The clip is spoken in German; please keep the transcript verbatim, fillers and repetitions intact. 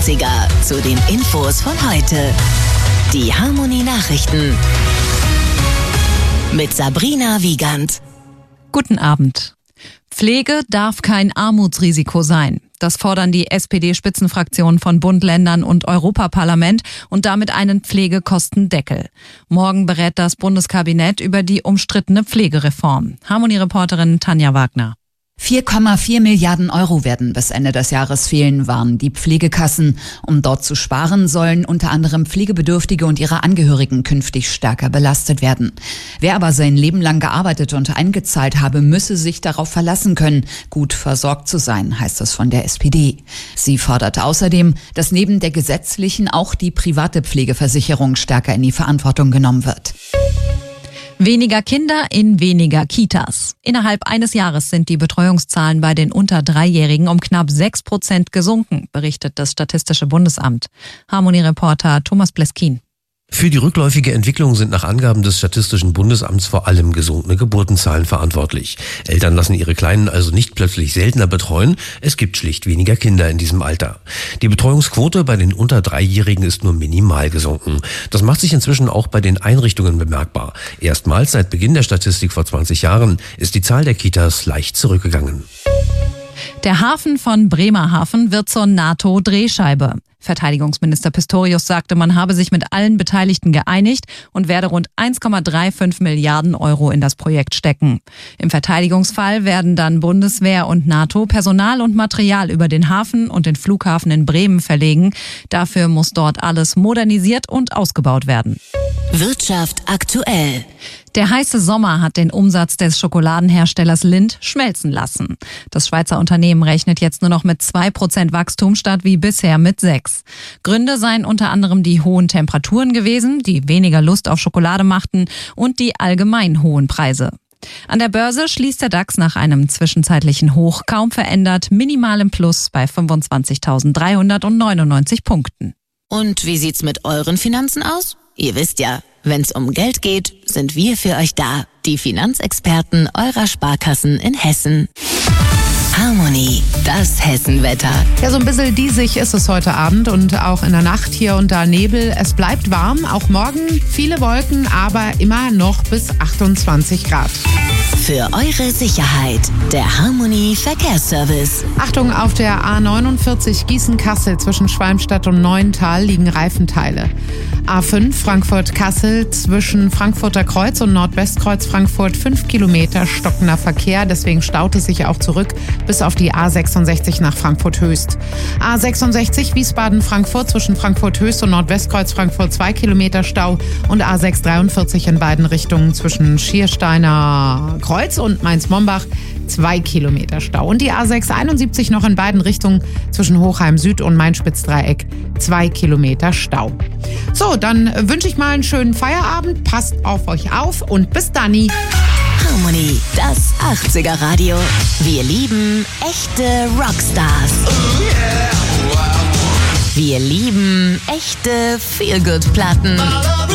achtziger zu den Infos von heute. Die Harmonie Nachrichten mit Sabrina Wiegand. Guten Abend. Pflege darf kein Armutsrisiko sein. Das fordern die S P D-Spitzenfraktionen von Bund, Ländern und Europaparlament und damit einen Pflegekostendeckel. Morgen berät das Bundeskabinett über die umstrittene Pflegereform. Harmonie-Reporterin Tanja Wagner. vier Komma vier Milliarden Euro werden bis Ende des Jahres fehlen, warnen die Pflegekassen. Um dort zu sparen, sollen unter anderem Pflegebedürftige und ihre Angehörigen künftig stärker belastet werden. Wer aber sein Leben lang gearbeitet und eingezahlt habe, müsse sich darauf verlassen können, gut versorgt zu sein, heißt es von der S P D. Sie fordert außerdem, dass neben der gesetzlichen auch die private Pflegeversicherung stärker in die Verantwortung genommen wird. Weniger Kinder in weniger Kitas. Innerhalb eines Jahres sind die Betreuungszahlen bei den unter Dreijährigen um knapp sechs Prozent gesunken, berichtet das Statistische Bundesamt. Harmonie-Reporter Thomas Bleskin. Für die rückläufige Entwicklung sind nach Angaben des Statistischen Bundesamts vor allem gesunkene Geburtenzahlen verantwortlich. Eltern lassen ihre Kleinen also nicht plötzlich seltener betreuen, es gibt schlicht weniger Kinder in diesem Alter. Die Betreuungsquote bei den unter Dreijährigen ist nur minimal gesunken. Das macht sich inzwischen auch bei den Einrichtungen bemerkbar. Erstmals seit Beginn der Statistik vor zwanzig Jahren ist die Zahl der Kitas leicht zurückgegangen. Der Hafen von Bremerhaven wird zur NATO-Drehscheibe. Verteidigungsminister Pistorius sagte, man habe sich mit allen Beteiligten geeinigt und werde rund eins Komma fünfunddreißig Milliarden Euro in das Projekt stecken. Im Verteidigungsfall werden dann Bundeswehr und NATO Personal und Material über den Hafen und den Flughafen in Bremen verlegen. Dafür muss dort alles modernisiert und ausgebaut werden. Wirtschaft aktuell. Der heiße Sommer hat den Umsatz des Schokoladenherstellers Lindt schmelzen lassen. Das Schweizer Unternehmen rechnet jetzt nur noch mit zwei Prozent Wachstum statt wie bisher mit sechs. Gründe seien unter anderem die hohen Temperaturen gewesen, die weniger Lust auf Schokolade machten und die allgemein hohen Preise. An der Börse schließt der DAX nach einem zwischenzeitlichen Hoch kaum verändert, minimal im Plus bei fünfundzwanzigtausenddreihundertneunundneunzig Punkten. Und wie sieht's mit euren Finanzen aus? Ihr wisst ja, wenn's um Geld geht, sind wir für euch da. Die Finanzexperten eurer Sparkassen in Hessen. Harmonie, das Hessenwetter. Ja, so ein bisschen diesig ist es heute Abend und auch in der Nacht hier und da Nebel. Es bleibt warm, auch morgen viele Wolken, aber immer noch bis achtundzwanzig Grad. Für eure Sicherheit, der Harmonie Verkehrsservice. Achtung, auf der A neunundvierzig Gießen-Kassel zwischen Schwalmstadt und Neuental liegen Reifenteile. A fünf Frankfurt-Kassel zwischen Frankfurter Kreuz und Nordwestkreuz Frankfurt fünf Kilometer stockender Verkehr. Deswegen staut es sich auch zurück bis auf die A sechsundsechzig nach Frankfurt-Höchst. A sechsundsechzig Wiesbaden-Frankfurt zwischen Frankfurt-Höchst und Nordwestkreuz Frankfurt zwei Kilometer Stau und A sechshundertdreiundvierzig in beiden Richtungen zwischen Schiersteiner Kreuz und Mainz-Mombach zwei Kilometer Stau. Und die A sechshunderteinundsiebzig noch in beiden Richtungen zwischen Hochheim Süd und Main-Spitz-Dreieck zwei Kilometer Stau. So, dann wünsche ich mal einen schönen Feierabend. Passt auf euch auf und bis dann. Harmonie, das achtziger Radio. Wir lieben echte Rockstars. Wir lieben echte Feel-Good-Platten.